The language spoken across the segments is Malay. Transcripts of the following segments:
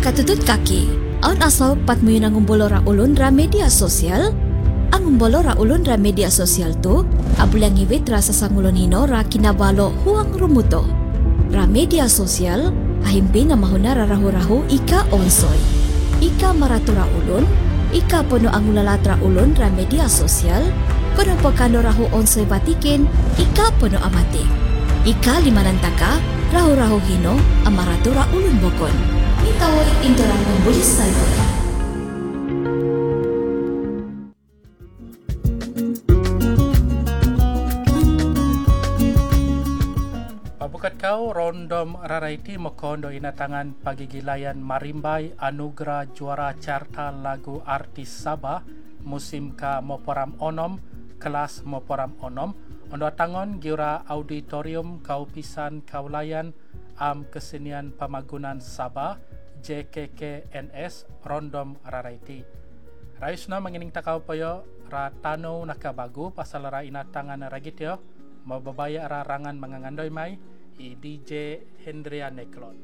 Katutut kaki, aun asau pat mo yun ang umbolo ra ulun ra media sosial. Ang umbolo ra ulun ra media sosial tu, abulang iwit ra sa sangulon hino ra kinabalo huang rumuto. Ra media sosial, ahimpi na mahuna ra rahu-rahu ika onsoy. Ika maratura ulun, ika puno ang ulalatra ulun ra media sosial, kuno pagkano rahu onsoy batikin, ika puno amati. Ika limanantaka, rahu-rahu hino, amaratura ulun bokon. Itawoy intorang pembulis tayo. Pabukat kau rondom raraiti mokondo inatangan pagigilayan Marimbay Anugerah Juara Carta Lagu Artis Sabah musim ka Moporam Onom kelas Moporam Onom ondo tangon giura auditorium kaupisan kaulayan kesenian pamagunan Sabah JKKNS rondom raraiti. Rayusna mengining takaw payo ra tano nakabagu pasal ra inatangan ragityo mababaya ra rangan mangangandoy may i DJ Hendria Neklon.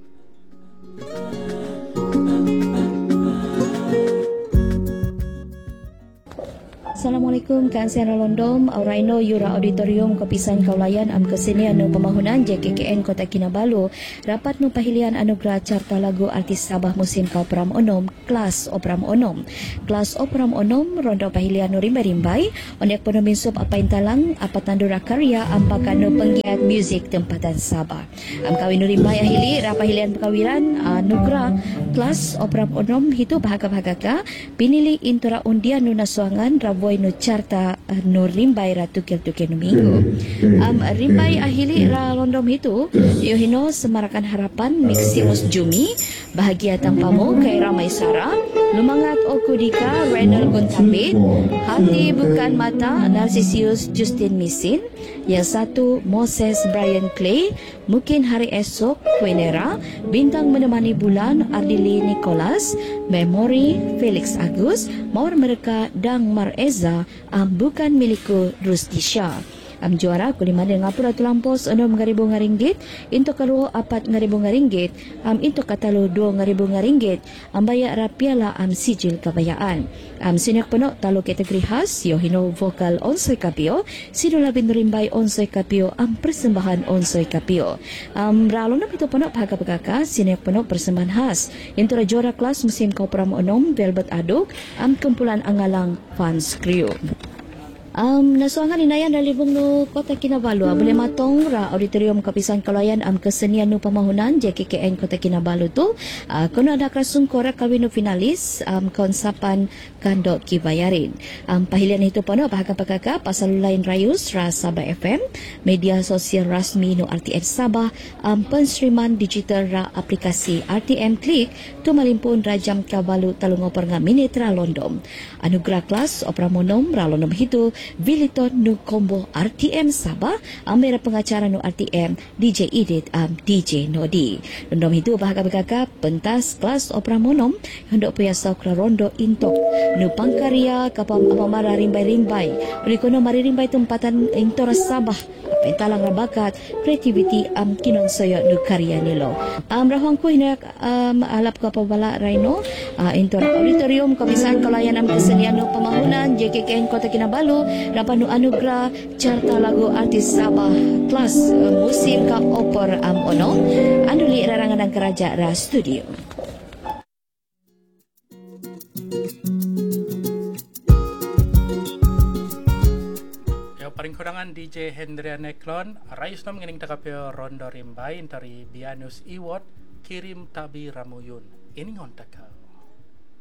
Assalamualaikum kan Siara Londom Auraino Yura Auditorium Kapisan Kaulayan Kesenian no Pemahunan JKKN Kota Kinabalu rapat no pahilian anugerah carta lagu artis Sabah musim Opram Onom kelas Opram Onom rondo pahilian no rimbai-rimbai onek penumin sub apa intalang apa tandura karya ampakan no penggiat muzik tempatan Sabah kawin no rimbai ahili rapahilian pekawiran anugerah kelas Opram Onom hitu bahaga-bahaga ka pinili intura undian no nasuangan raboy no carta no rimbai ra tukil-tukil no minggu. Rimbai ahili ra londom itu yohino semarakan harapan Maximus Jumi bahagia tanpamu kay Ramai Sara lumangat Okudika Renal Guntabit hati bukan mata Narcisius Justin Misin yang satu Moses Brian Clay mungkin hari esok Quenera bintang menemani bulan Ardili Nicholas Memory Felix Agus Maur mereka Dang Mar Eza bukan milikku Rusdisha juara kulima dengan ngapura tulampos 6,000 ringgit into kaluho 4,000 ringgit into katalo 2,000 ringgit baya rapiala sijil kabayaan sinak penuh talo kategori khas yohino vokal onsoy kapio sidula binurimbay onsoy kapio persembahan onsoy kapio ralo na itu penuh pagkapagaka sinak penuh persembahan khas into juara kelas musim Kopram Onom Velvet Aduk kumpulan angalang fans crew. Nasuangan inayan dari libong no Kota Kinabalu boleh matong ra auditorium Kapisan Kaulayan kesenian no pamahunan JKKN Kota Kinabalu tu kuno ada krasung korek kawin no finalis konsapan kandok kibayarin pahilian itu pono bahagapagaka pasal lain rayus ra Sabah FM media sosial rasmi no RTM Sabah penstreaman digital ra aplikasi RTM Klik tu malimpun rajam Kabalu talungopor nga minitra Londom anugerah kelas Opramonom ra Londom itu Biliton no combo RTM Sabah mera pengacara no RTM DJ Edit DJ Nodi rondom itu bahaga-bahaga pentas kelas Opramonom hendak puyasa kra rondo intok no pangkarya kapam amara rimbai-rimbai oleh mari rimbai tempatan intora Sabah pentalang rabakat creativity kinon saya no karya nilo rahang ko hinak alap ka pabala Rhino intora auditorium Kapisan Kaulayan kesenian no pamahunan JKKN Kota Kinabalu rapan no anugerah carta lagu artis Sabah kelas musim ka Opor Onong anuli rarangan ang keraja ra studio. Paring kurangan DJ Hendria Neklon rayus na mengining takapyo rondo rimbai intari Bianus Iwot kirim tabi ramuyun iningon takal.